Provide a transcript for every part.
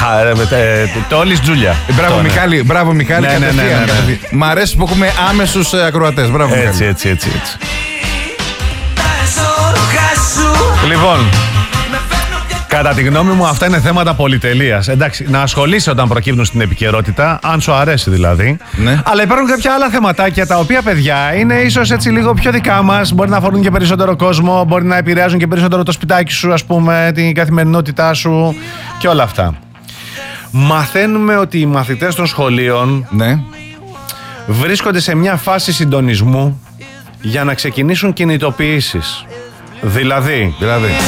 Το όλης Τζούλια. Μπράβο Μιχάλη. Ναι. Μ' αρέσει που έχουμε άμεσους ακροατές. Μπράβο Μιχάλη. Έτσι. Λοιπόν, κατά τη γνώμη μου αυτά είναι θέματα πολυτελείας. Εντάξει, να ασχολείσαι όταν προκύπτουν στην επικαιρότητα, αν σου αρέσει δηλαδή. Ναι. Αλλά υπάρχουν κάποια άλλα θεματάκια τα οποία, παιδιά, είναι ίσως έτσι λίγο πιο δικά μας. Μπορεί να αφορούν και περισσότερο κόσμο, μπορεί να επηρεάζουν και περισσότερο το σπιτάκι σου, ας πούμε, την καθημερινότητά σου και όλα αυτά. Μαθαίνουμε ότι οι μαθητές των σχολείων βρίσκονται σε μια φάση συντονισμού για να ξεκινήσουν κινητοποιήσεις. Δηλαδή.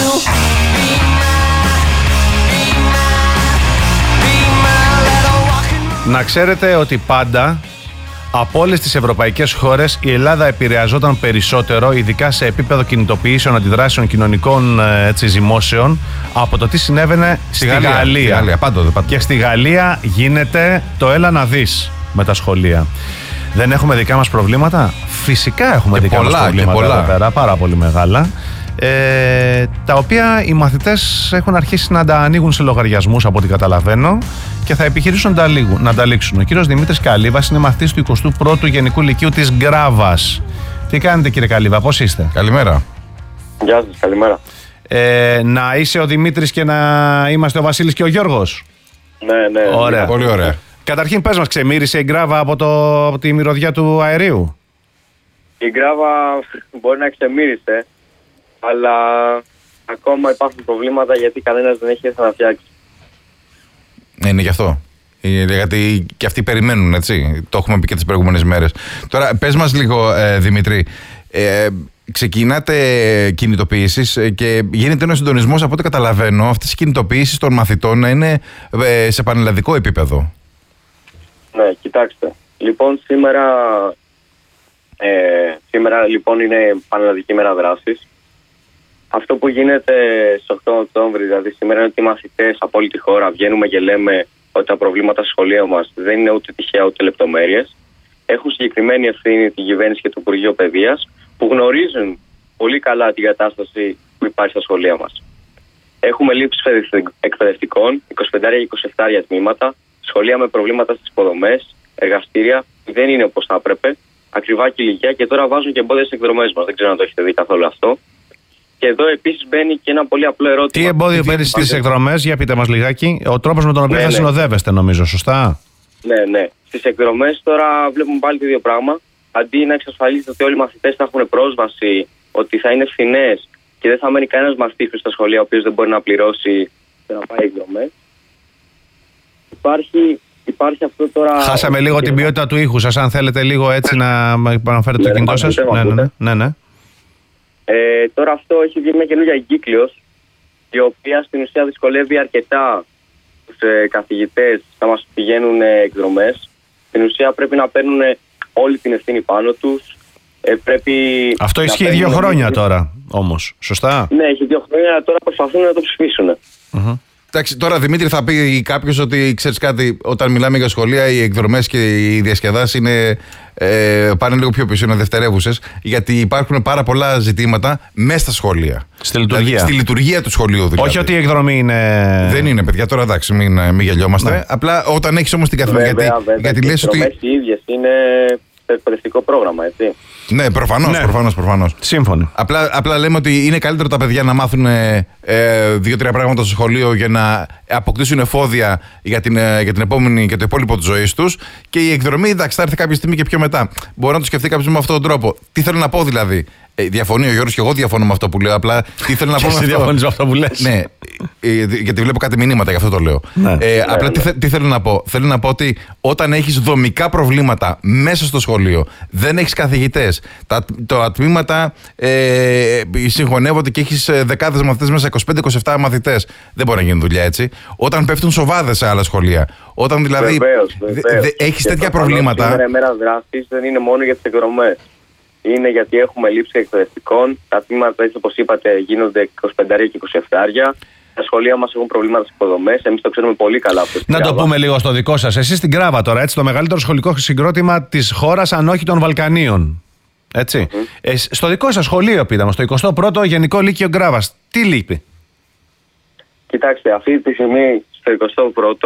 Να ξέρετε ότι πάντα από όλες τις ευρωπαϊκές χώρες η Ελλάδα επηρεαζόταν περισσότερο, ειδικά σε επίπεδο κινητοποιήσεων, αντιδράσεων, κοινωνικών ζυμώσεων, από το τι συνέβαινε στη Γαλλία. Πάντοτε. Και στη Γαλλία γίνεται το έλα να δεις με τα σχολεία. Δεν έχουμε δικά μας προβλήματα? Φυσικά έχουμε δικά μας προβλήματα εδώ πέρα, πάρα πολύ μεγάλα. Τα οποία οι μαθητές έχουν αρχίσει να τα ανοίγουν σε λογαριασμούς, από ό,τι καταλαβαίνω, και θα επιχειρήσουν να τα λήξουν. Ο κύριος Δημήτρης Καλύβας είναι μαθητής του 21ου Γενικού Λυκείου της Γκράβας. Τι κάνετε, κύριε Καλύβα, πώς είστε? Καλημέρα. Γεια σας, καλημέρα. Να είσαι ο Δημήτρης και να είμαστε ο Βασίλης και ο Γιώργος. Ναι. Ωραία. Πολύ ωραία. Καταρχήν, πες μας, ξεμύρισε η Γκράβα από τη μυρωδιά του αερίου? Η Γκράβα μπορεί να ξεμύρισε, αλλά ακόμα υπάρχουν προβλήματα γιατί κανένας δεν έχει έρθει να φτιάξει. Είναι γι' αυτό. Γιατί και αυτοί περιμένουν, έτσι. Το έχουμε πει και τις προηγούμενες μέρες. Τώρα, πες μας λίγο, Δημήτρη, ξεκινάτε κινητοποιήσεις και γίνεται ένας συντονισμός, από ό,τι καταλαβαίνω, αυτές οι κινητοποιήσεις των μαθητών να είναι σε πανελλαδικό επίπεδο. Ναι, κοιτάξτε. Λοιπόν, σήμερα λοιπόν είναι πανελλαδική μέρα δράσης. Αυτό που γίνεται στις 8 Οκτώβρη, δηλαδή σήμερα, είναι ότι οι μαθητές από όλη τη χώρα βγαίνουμε και λέμε ότι τα προβλήματα στο σχολείο μας δεν είναι ούτε τυχαία ούτε λεπτομέρειες. Έχουν συγκεκριμένη ευθύνη την κυβέρνηση και το Υπουργείο Παιδείας, που γνωρίζουν πολύ καλά την κατάσταση που υπάρχει στα σχολεία μας. Έχουμε λήψεις εκπαιδευτικών, 25 και 27 τμήματα, σχολεία με προβλήματα στις υποδομές, εργαστήρια που δεν είναι όπως θα έπρεπε, ακριβά κηλικιά, και τώρα βάζουν και εμπόδια στις εκδρομές μας. Δεν ξέρω αν το έχετε δει καθόλου αυτό. Και εδώ επίσης μπαίνει και ένα πολύ απλό ερώτημα. Τι εμπόδιο μπαίνει στις εκδρομές, για πείτε μας λιγάκι? Ο τρόπος με τον οποίο θα συνοδεύεστε, νομίζω, σωστά? Ναι. Στις εκδρομές τώρα βλέπουμε πάλι το ίδιο πράγμα. Αντί να εξασφαλίσετε ότι όλοι οι μαθητές θα έχουν πρόσβαση, ότι θα είναι φθηνές και δεν θα μένει κανένας μαθητής στα σχολεία ο οποίος δεν μπορεί να πληρώσει και να πάει εκδρομές. Υπάρχει αυτό τώρα. Χάσαμε λίγο την ποιότητα του ήχου σας. Αν θέλετε λίγο έτσι να αναφέρετε το κινητό σας. Ναι. Τώρα αυτό έχει βγει μια καινούργια εγκύκλειος, η οποία στην ουσία δυσκολεύει αρκετά τους καθηγητές να μας πηγαίνουν εκδρομές. Στην ουσία πρέπει να παίρνουν όλη την ευθύνη πάνω τους. Αυτό ισχύει 2 χρόνια τώρα όμως, σωστά? Ναι, έχει 2 χρόνια, τώρα προσπαθούν να το ψηφίσουν. Εντάξει, τώρα Δημήτρη, θα πει κάποιος ότι ξέρεις κάτι, όταν μιλάμε για σχολεία, οι εκδρομές και οι διασκεδάσεις πάνε λίγο πιο πίσω, είναι δευτερεύουσες, γιατί υπάρχουν πάρα πολλά ζητήματα μέσα στα σχολεία. Στη λειτουργία. Δηλαδή, στη λειτουργία του σχολείου, δηλαδή. Όχι ότι η εκδρομή είναι. Δεν είναι, παιδιά, τώρα εντάξει, μην γελιόμαστε. Ναι. Απλά όταν έχεις όμως την καθημερινή. Γιατί λες ότι. Οι ίδιες είναι το εκπαιδευτικό πρόγραμμα, έτσι. Ναι, προφανώς. Σύμφωνοι. Απλά λέμε ότι είναι καλύτερο τα παιδιά να μάθουν 2-3 πράγματα στο σχολείο για να αποκτήσουν εφόδια για την επόμενη και το υπόλοιπο της ζωής τους. Και η εκδρομή, εντάξει, θα έρθει κάποια στιγμή και πιο μετά. Μπορεί να το σκεφτεί κάποιος με αυτόν τον τρόπο. Τι θέλω να πω δηλαδή? Διαφωνεί ο Γιώργος και εγώ διαφωνώ με αυτό που λέω. Απλά τι θέλω να πω. Εσύ διαφωνείς με αυτό που λες? Ναι, γιατί βλέπω κάτι μηνύματα, γι' αυτό το λέω. Απλά τι θέλω να πω? Θέλω να πω ότι όταν έχεις δομικά προβλήματα μέσα στο σχολείο, δεν έχεις καθηγητές, τα τμήματα συγχωνεύονται και έχεις δεκάδες μαθητές μέσα, 25-27 μαθητές, δεν μπορεί να γίνει δουλειά έτσι. Όταν πέφτουν σοβάδες σε άλλα σχολεία, όταν δηλαδή έχεις τέτοια προβλήματα. Σήμερα η μέρα δράσης δεν είναι μόνο για τις εκδρομές. Είναι γιατί έχουμε λήψη εκπαιδευτικών. Τα τμήματα, έτσι όπως είπατε, γίνονται 25 και 27. Τα σχολεία μας έχουν προβλήματα στις υποδομές. Εμείς το ξέρουμε πολύ καλά αυτό. Να το πούμε λίγο στο δικό σας. Εσείς στην Γκράβα τώρα, έτσι, το μεγαλύτερο σχολικό συγκρότημα της χώρας, αν όχι των Βαλκανίων. Έτσι. Στο δικό σας σχολείο, πήγαμε, στο 21ο Γενικό Λύκειο Γκράβας, τι λείπει? Κοιτάξτε, αυτή τη στιγμή στο 21ο